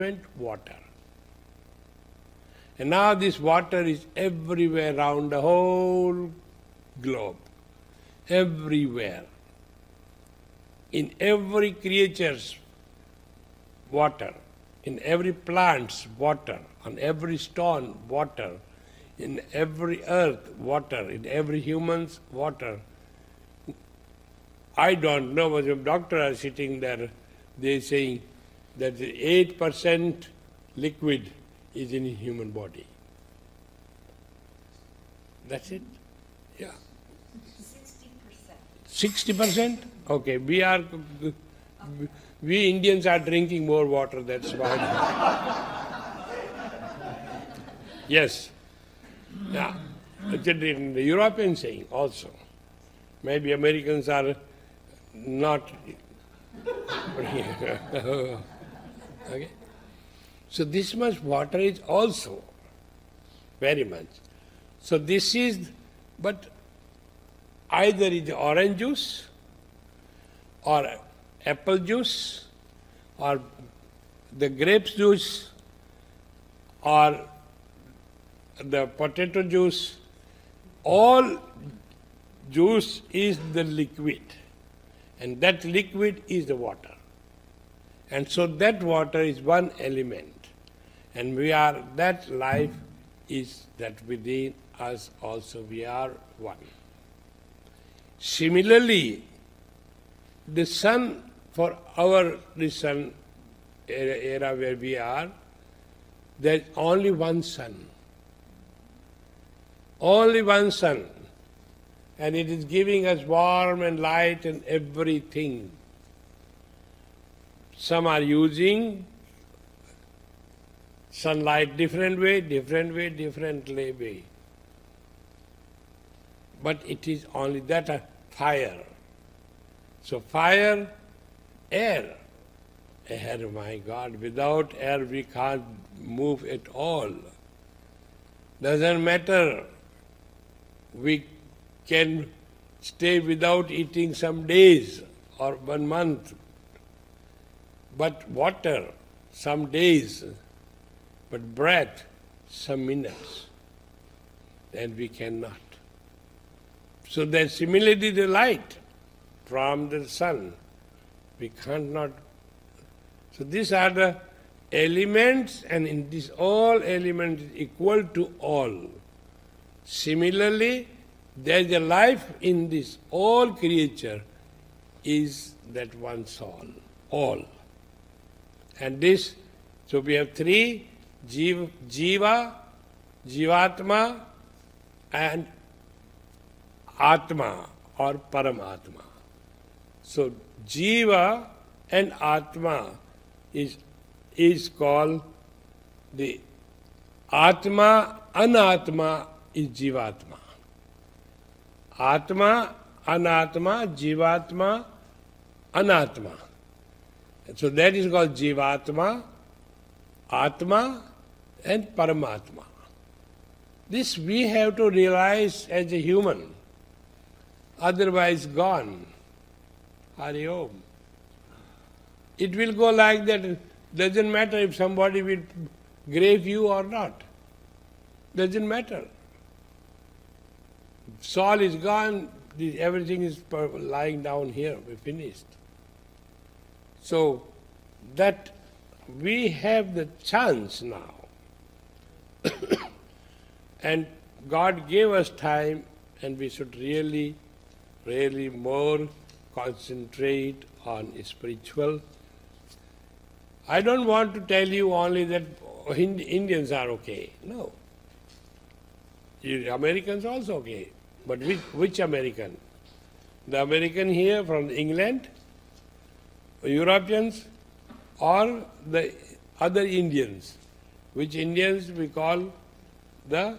water. And now this water is everywhere around the whole globe. Everywhere. In every creature's water. In every plant's water. On every stone, water. In every earth, water. In every human's water. I don't know, but some doctors are sitting there, they're saying that 8% liquid is in human body. That's it? Yeah. 60%. 60%? Okay, we Indians are drinking more water, that's why. Yes. Yeah. In the European saying also. Maybe Americans are not. Okay. So this much water is also very much. So this is, but either it's orange juice or apple juice or the grape juice or the potato juice, all juice is the liquid, and that liquid is the water. And so that water is one element, and that life is that within us also we are one. Similarly, the sun, for the sun era where we are, there's only one sun. Only one sun. And it is giving us warmth and light and everything. Some are using sunlight different way, differently way. But it is only that fire. So fire, air. Air, my God, without air we can't move at all. Doesn't matter. We can stay without eating some days or 1 month. But water, some days. But breath, some minutes. And we cannot. So there's similarly the light from the sun. We can't not. So these are the elements, and in this all elements is equal to all. Similarly, there is a life in this all creature is that one soul, all. And this, so we have three, Jiva, Jivatma and Atma or Paramatma. So Jiva and Atma is called the Atma, Anatma is Jivatma. Atma, Anatma, Jivatma, Anatma. So that is called Jivatma, Atma and Paramatma. This we have to realize as a human, otherwise gone. Hari Om. It will go like that. Doesn't matter if somebody will grave you or not. Doesn't matter. Soul is gone, everything is lying down here, we're finished. So that we have the chance now. And God gave us time, and we should really more concentrate on spiritual. I don't want to tell you only that Indians are okay. No. Americans also okay. But which American? The American here from England, Europeans, or the other Indians? Which Indians we call the